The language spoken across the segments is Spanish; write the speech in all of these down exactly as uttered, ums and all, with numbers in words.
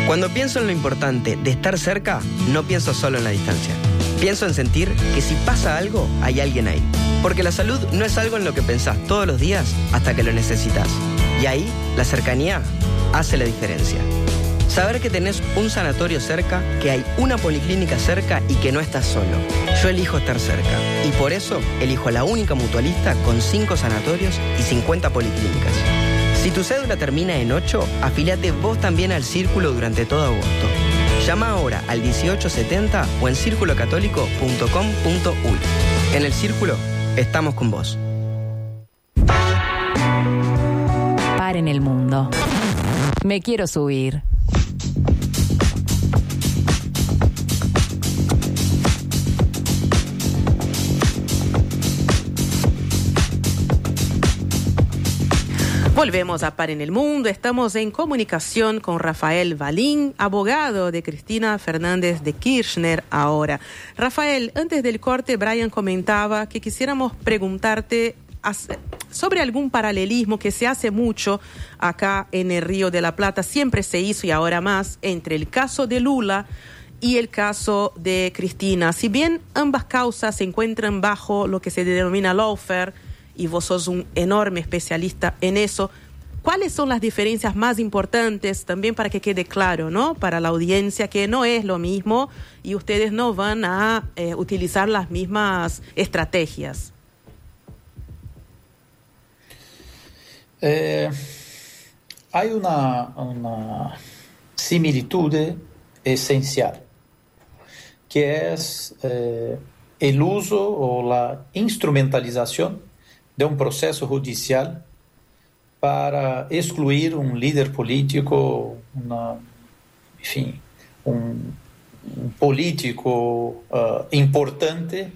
Cuando pienso en lo importante de estar cerca, no pienso solo en la distancia. Pienso en sentir que si pasa algo, hay alguien ahí. Porque la salud no es algo en lo que pensás todos los días hasta que lo necesitas. Y ahí, la cercanía hace la diferencia. Saber que tenés un sanatorio cerca, que hay una policlínica cerca y que no estás solo. Yo elijo estar cerca. Y por eso, elijo la única mutualista con cinco sanatorios y cincuenta policlínicas. Si tu cédula termina en ocho, afíliate vos también al Círculo durante todo agosto. Llama ahora al dieciocho setenta o en círculo católico punto com punto uy. En el Círculo, estamos con vos. Paren el mundo. Me quiero subir. Volvemos a Par en el Mundo. Estamos en comunicación con Rafael Valim, abogado de Cristina Fernández de Kirchner ahora. Rafael, antes del corte, Brian comentaba que quisiéramos preguntarte sobre algún paralelismo que se hace mucho acá en el Río de la Plata, siempre se hizo y ahora más, entre el caso de Lula y el caso de Cristina. Si bien ambas causas se encuentran bajo lo que se denomina lawfare, y vos sos un enorme especialista en eso, ¿cuáles son las diferencias más importantes también para que quede claro, ¿no?, para la audiencia, que no es lo mismo y ustedes no van a eh, utilizar las mismas estrategias? Eh, hay una, una similitud esencial, que es eh, el uso o la instrumentalización de un proceso judicial para excluir un líder político, una, en fin, un, un político uh, importante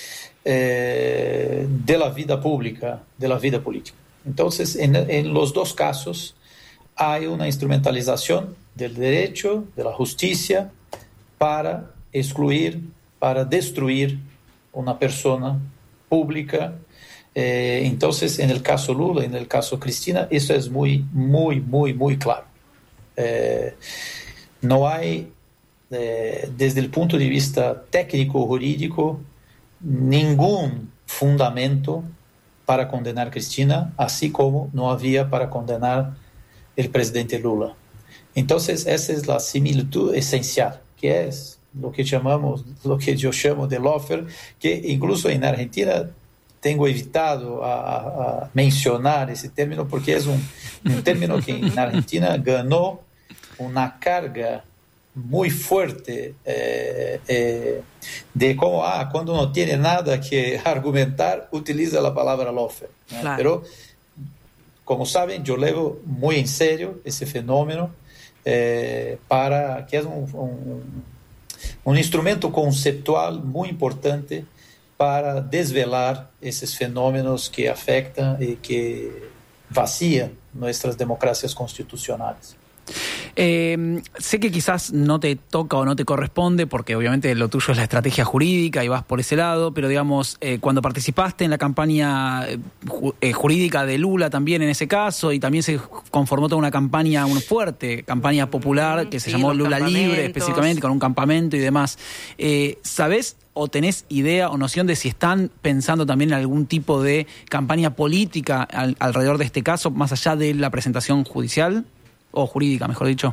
eh, de la vida pública, de la vida política. Entonces, en, en los dos casos hay una instrumentalización del derecho, de la justicia, para excluir, para destruir una persona pública. Eh, entonces, en el caso Lula, en el caso Cristina, eso es muy, muy, muy, muy claro. Eh, no hay, eh, desde el punto de vista técnico-jurídico, ningún fundamento para condenar a Cristina, así como no había para condenar el presidente Lula. Entonces, esa es la similitud esencial, que es lo que llamamos, lo que yo llamo de lawfare, que incluso en Argentina tengo evitado a, a mencionar ese término porque es un, un término que en Argentina ganó una carga muy fuerte eh, eh, de cómo, ah, cuando no tiene nada que argumentar, utiliza la palabra lawfare. Claro. Pero, como saben, yo llevo muy en serio ese fenómeno, eh, para que es un, un, un instrumento conceptual muy importante para desvelar esos fenómenos que afectan y que vacían nuestras democracias constitucionales. Eh, sé que quizás no te toca o no te corresponde, porque obviamente lo tuyo es la estrategia jurídica y vas por ese lado, pero digamos, eh, cuando participaste en la campaña eh, jurídica de Lula también en ese caso, y también se conformó toda una campaña, una fuerte campaña popular que se sí, llamó Lula Libre, específicamente con un campamento y demás. Eh, ¿Sabés o tenés idea o noción de si están pensando también en algún tipo de campaña política al, alrededor de este caso, más allá de la presentación judicial? O jurídica, mejor dicho.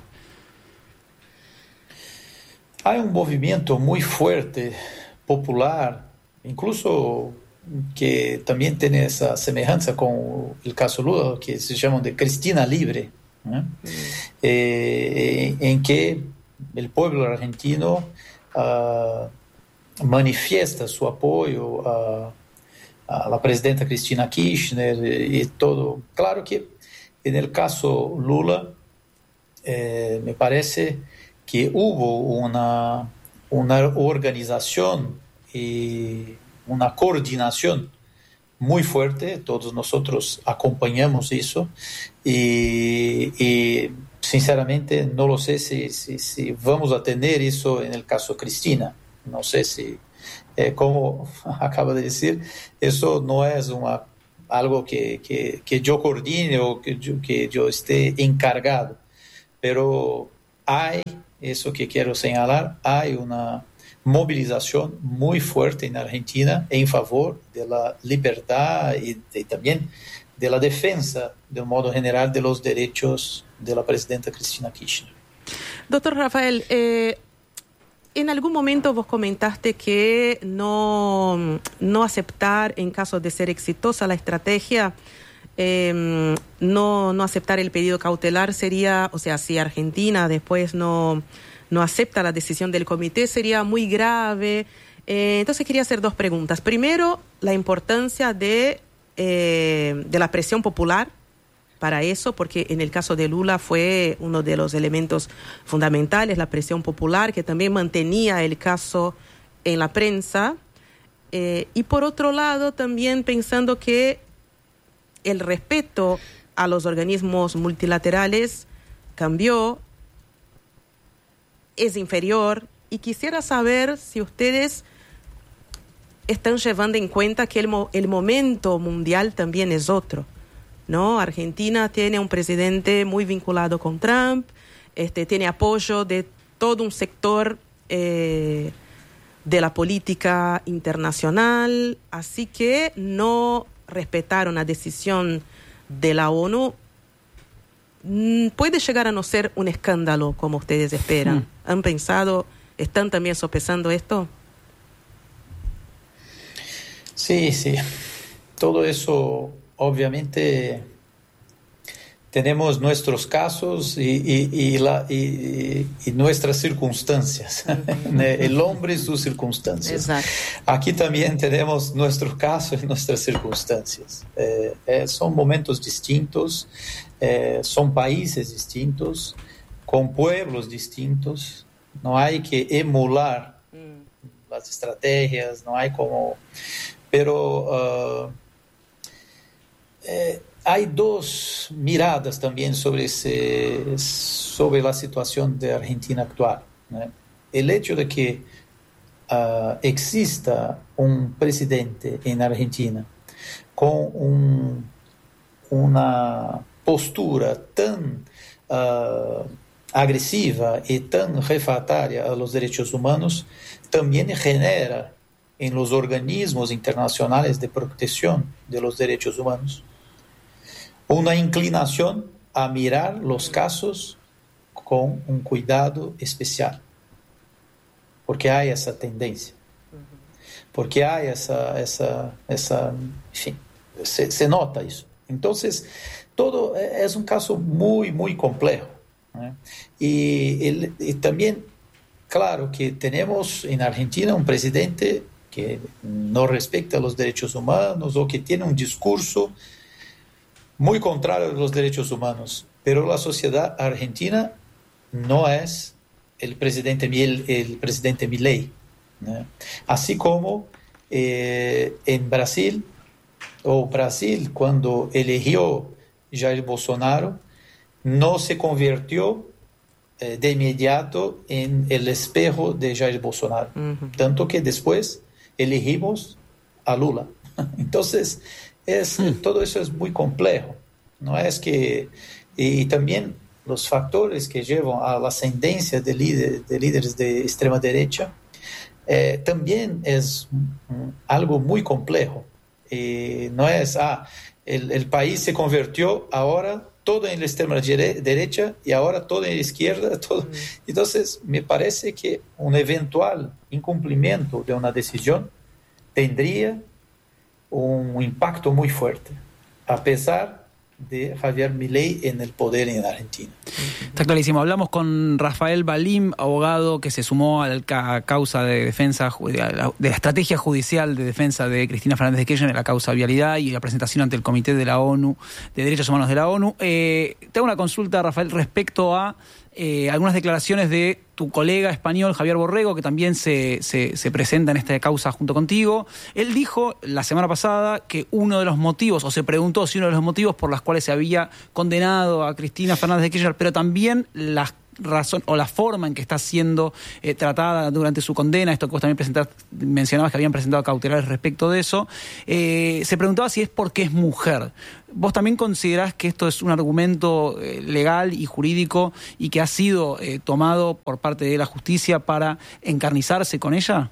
Hay un movimiento muy fuerte, popular, incluso que también tiene esa semejanza con el caso Lula, que se llama de Cristina Libre, ¿eh? Mm. Eh, en que el pueblo argentino uh, manifiesta su apoyo a, a la presidenta Cristina Kirchner y todo. Claro que en el caso Lula, Eh, me parece que hubo una, una organización y una coordinación muy fuerte, todos nosotros acompañamos eso, y, y sinceramente no lo sé si, si, si vamos a tener eso en el caso Cristina. No sé si, eh, como acaba de decir, eso no es una, algo que, que, que yo coordine o que yo, que yo esté encargado. Pero hay, eso que quiero señalar, hay una movilización muy fuerte en Argentina en favor de la libertad y de, también de la defensa, de un modo general, de los derechos de la presidenta Cristina Kirchner. Doctor Rafael, eh, en algún momento vos comentaste que no, no aceptar, en caso de ser exitosa la estrategia, eh, no, no aceptar el pedido cautelar sería, o sea, si Argentina después no, no acepta la decisión del comité, sería muy grave. Eh, entonces quería hacer dos preguntas. Primero, la importancia de, eh, de la presión popular para eso, porque en el caso de Lula fue uno de los elementos fundamentales, la presión popular, que también mantenía el caso en la prensa. Eh, y por otro lado, también pensando que el respeto a los organismos multilaterales cambió, es inferior, y quisiera saber si ustedes están llevando en cuenta que el, mo- el momento mundial también es otro, ¿no? Argentina tiene un presidente muy vinculado con Trump, este, tiene apoyo de todo un sector eh, de la política internacional, así que no respetar una decisión de la ONU mm, puede llegar a no ser un escándalo como ustedes esperan. Hmm. ¿Han pensado, están también sopesando esto? Sí, sí. Todo eso, obviamente, tenemos nuestros casos y, y, y, la, y, y nuestras circunstancias. El hombre y sus circunstancias. Exacto. Aquí también tenemos nuestros casos y nuestras circunstancias. Eh, eh, son momentos distintos, eh, son países distintos, con pueblos distintos. No hay que emular mm. las estrategias, no hay como... Pero uh, eh, hay dos miradas también sobre, ese, sobre la situación de Argentina actual, ¿no? El hecho de que uh, exista un presidente en Argentina con un, una postura tan uh, agresiva y tan refractaria a los derechos humanos también genera en los organismos internacionales de protección de los derechos humanos una inclinación a mirar los casos con un cuidado especial, porque hay esa tendencia, porque hay esa, esa, esa en fin, se, se nota eso. Entonces, todo es un caso muy, muy complejo, ¿eh? Y, el, y también, claro que tenemos en Argentina un presidente que no respeta los derechos humanos o que tiene un discurso muy contrario a los derechos humanos. Pero la sociedad argentina no es el presidente, el, el presidente Milei, ¿no? Así como eh, en Brasil, o Brasil cuando eligió Jair Bolsonaro, no se convirtió eh, de inmediato en el espejo de Jair Bolsonaro. Uh-huh. Tanto que después elegimos a Lula. Entonces, es, mm. todo eso es muy complejo. No es que, y también los factores que llevan a la ascendencia de, líder, de líderes de extrema derecha eh, también es mm, algo muy complejo. Y no es, ah, el, el país se convirtió ahora todo en la extrema derecha y ahora todo en la izquierda. Todo. Mm. Entonces, me parece que un eventual incumplimiento de una decisión tendría un impacto muy fuerte, a pesar de Javier Milei en el poder en Argentina. Está clarísimo. Hablamos con Rafael Valim, abogado que se sumó a la causa de defensa, de la estrategia judicial de defensa de Cristina Fernández de Kirchner en la causa vialidad y la presentación ante el Comité de la ONU, de Derechos Humanos de la ONU. Eh, te hago una consulta, Rafael, respecto a eh, algunas declaraciones de tu colega español, Javier Borrego, que también se, se, se presenta en esta causa junto contigo. Él dijo la semana pasada que uno de los motivos, o se preguntó si uno de los motivos por los cuales se había condenado a Cristina Fernández de Kirchner, pero también las razón o la forma en que está siendo eh, tratada durante su condena, esto que vos también presentás, mencionabas que habían presentado cautelares respecto de eso, eh, se preguntaba si es porque es mujer. ¿Vos también considerás que esto es un argumento eh, legal y jurídico y que ha sido eh, tomado por parte de la justicia para encarnizarse con ella?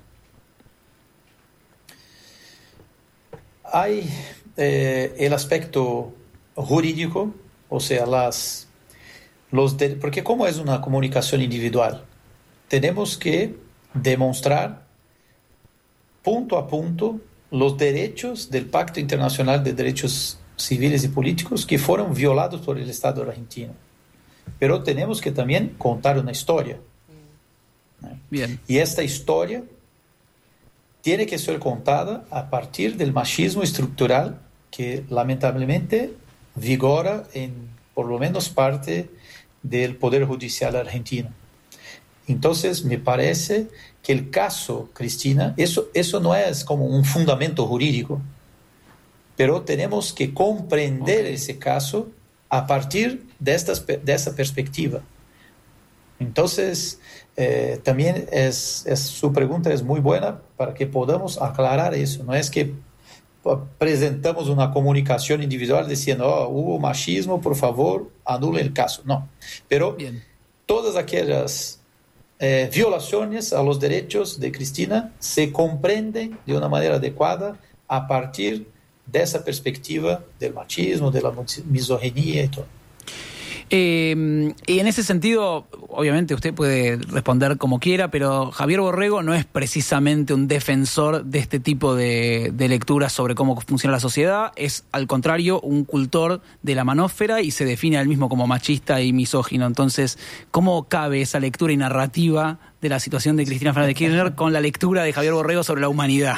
Hay eh, el aspecto jurídico, o sea, las, los de, porque como es una comunicación individual, tenemos que demostrar punto a punto los derechos del Pacto Internacional de Derechos Civiles y Políticos que fueron violados por el Estado argentino. Pero tenemos que también contar una historia. Bien. Y esta historia tiene que ser contada a partir del machismo estructural que lamentablemente vigora en por lo menos parte del Poder Judicial argentino. Entonces me parece que el caso Cristina, eso, eso no es como un fundamento jurídico, pero tenemos que comprender okay. ese caso a partir de, estas, de esta perspectiva. Entonces, eh, también es, es, su pregunta es muy buena para que podamos aclarar eso. No es que presentamos una comunicación individual diciendo, oh, hubo machismo, por favor, anule el caso. No, pero Bien. todas aquellas eh, violaciones a los derechos de Cristina se comprenden de una manera adecuada a partir de esa perspectiva del machismo, de la misoginia y todo. Eh, y en ese sentido, obviamente usted puede responder como quiera, pero Javier Borrego no es precisamente un defensor de este tipo de, de lecturas sobre cómo funciona la sociedad, es al contrario un cultor de la manósfera y se define a él mismo como machista y misógino. Entonces, ¿cómo cabe esa lectura y narrativa de la situación de Cristina Fernández de Kirchner con la lectura de Javier Borrego sobre la humanidad?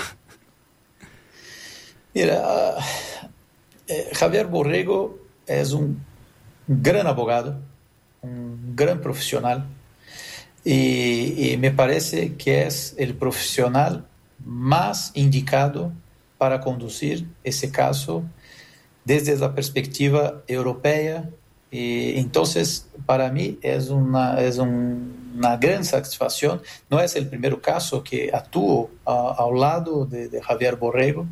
Mira, uh, eh, Javier Borrego es un gran abogado, un gran profesional, y, y me parece que es el profesional más indicado para conducir ese caso desde la perspectiva europea. Y entonces, para mí es una, es un, una gran satisfacción. No es el primer caso que actúo a, al lado de, de Javier Borrego.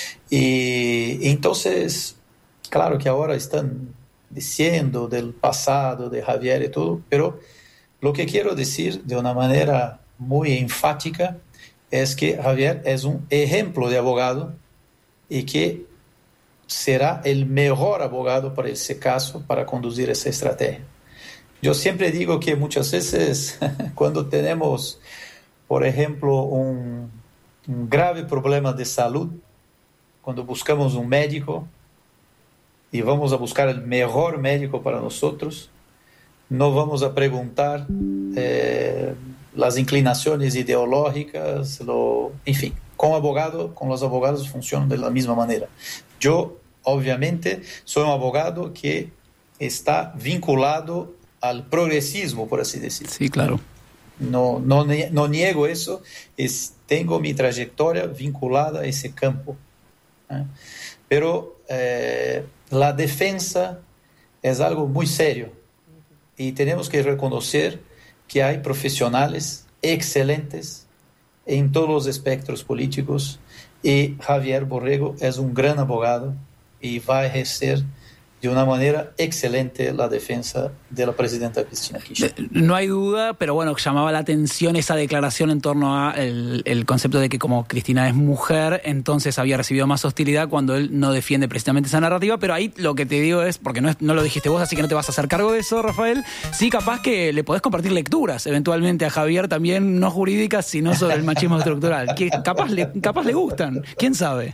Y entonces, claro que ahora están diciendo del pasado de Javier y todo, pero lo que quiero decir de una manera muy enfática es que Javier es un ejemplo de abogado y que será el mejor abogado para ese caso, para conducir esa estrategia. Yo siempre digo que muchas veces cuando tenemos, por ejemplo, un, un grave problema de salud, cuando buscamos un médico, y vamos a buscar el mejor médico para nosotros, no vamos a preguntar eh, las inclinaciones ideológicas, lo, en fin, con abogado, con los abogados funcionan de la misma manera. Yo, obviamente, soy un abogado que está vinculado al progresismo, por así decirlo. Sí, claro. No, no, no niego eso, es, tengo mi trayectoria vinculada a ese campo. ¿eh? Pero eh, la defensa es algo muy serio y tenemos que reconocer que hay profesionales excelentes en todos los espectros políticos y Javier Borrego es un gran abogado y va a ejercer de una manera excelente la defensa de la presidenta Cristina Kirchner. No hay duda, pero bueno, llamaba la atención esa declaración en torno a el, el concepto de que como Cristina es mujer, entonces había recibido más hostilidad cuando él no defiende precisamente esa narrativa, pero ahí lo que te digo es, porque no, es, no lo dijiste vos, así que no te vas a hacer cargo de eso, Rafael, sí capaz que le podés compartir lecturas eventualmente a Javier, también no jurídicas, sino sobre el machismo estructural, que capaz le, capaz le gustan, ¿quién sabe?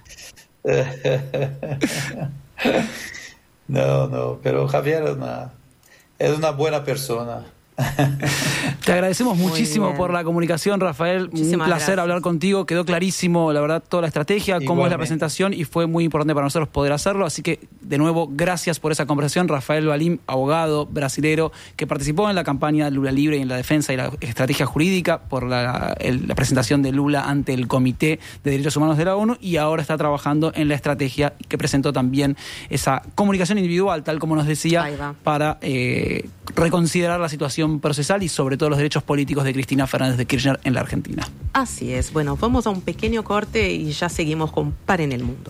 No, no, pero Javier es una, es una buena persona. Te agradecemos muchísimo por la comunicación, Rafael. Muchísimas un placer gracias. hablar contigo. Quedó clarísimo, la verdad, toda la estrategia, Igualmente. cómo es la presentación y fue muy importante para nosotros poder hacerlo. Así que, de nuevo, gracias por esa conversación. Rafael Valim, abogado brasilero que participó en la campaña Lula Libre y en la defensa y la estrategia jurídica por la, el, la presentación de Lula ante el Comité de Derechos Humanos de la ONU y ahora está trabajando en la estrategia que presentó también esa comunicación individual, tal como nos decía, para eh, reconsiderar la situación investigación procesal y sobre todo los derechos políticos de Cristina Fernández de Kirchner en la Argentina. Así es. Bueno, vamos a un pequeño corte y ya seguimos con Par en el Mundo.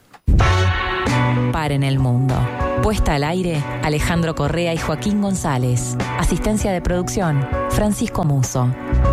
Par en el Mundo. Puesta al aire, Alejandro Correa y Joaquín González. Asistencia de producción, Francisco Muso.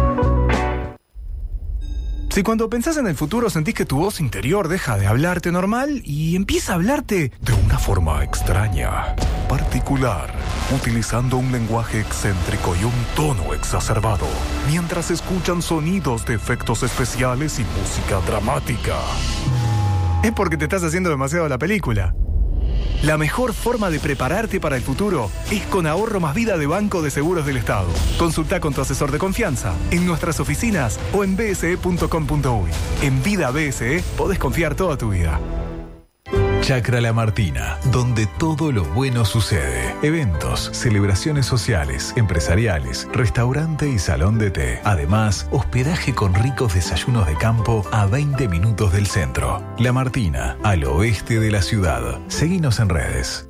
Si cuando pensás en el futuro sentís que tu voz interior deja de hablarte normal y empieza a hablarte de una forma extraña, particular, utilizando un lenguaje excéntrico y un tono exacerbado, mientras escuchan sonidos de efectos especiales y música dramática, es porque te estás haciendo demasiado la película. La mejor forma de prepararte para el futuro es con Ahorro Más Vida de Banco de Seguros del Estado. Consulta con tu asesor de confianza en nuestras oficinas o en b s e punto com punto u y. En Vida B S E podés confiar toda tu vida. Chacra La Martina, donde todo lo bueno sucede. Eventos, celebraciones sociales, empresariales, restaurante y salón de té. Además, hospedaje con ricos desayunos de campo a veinte minutos del centro. La Martina, al oeste de la ciudad. Seguinos en redes.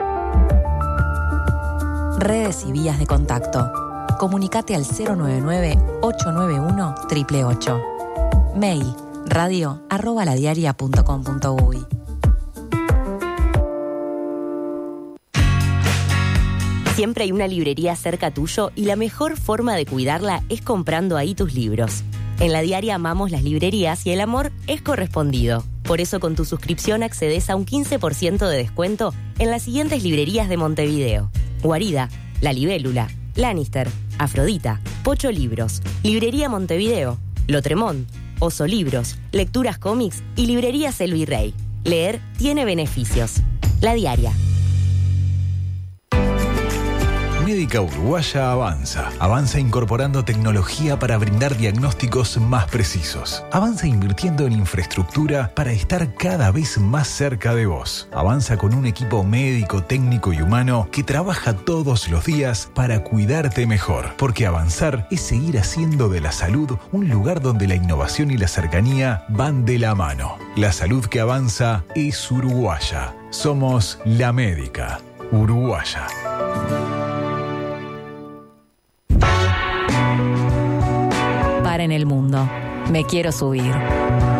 Redes y vías de contacto. Comunicate al cero nueve nueve, ocho nueve uno, ocho ocho ocho. Mail, radio arroba ladiaria punto com punto u y. Siempre hay una librería cerca tuyo y la mejor forma de cuidarla es comprando ahí tus libros. En La Diaria amamos las librerías y el amor es correspondido. Por eso con tu suscripción accedes a un quince por ciento de descuento en las siguientes librerías de Montevideo: Guarida, La Libélula, Lannister, Afrodita, Pocho Libros, Librería Montevideo, Lotremont, Oso Libros, Lecturas Cómics y Librería El Virrey. Leer tiene beneficios. La Diaria. Médica Uruguaya avanza. Avanza incorporando tecnología para brindar diagnósticos más precisos. Avanza invirtiendo en infraestructura para estar cada vez más cerca de vos. Avanza con un equipo médico, técnico y humano que trabaja todos los días para cuidarte mejor. Porque avanzar es seguir haciendo de la salud un lugar donde la innovación y la cercanía van de la mano. La salud que avanza es uruguaya. Somos La Médica Uruguaya. Par en el Mundo. Me quiero subir.